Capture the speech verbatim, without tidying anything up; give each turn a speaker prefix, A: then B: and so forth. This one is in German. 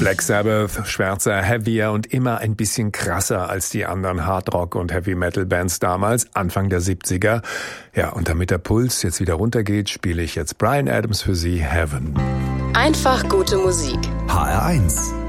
A: Black Sabbath, schwärzer, heavier und immer ein bisschen krasser als die anderen Hardrock- und Heavy-Metal-Bands damals, Anfang der siebziger. Ja, und damit der Puls jetzt wieder runtergeht, spiele ich jetzt Bryan Adams für Sie, Heaven.
B: Einfach gute Musik.
C: H R eins.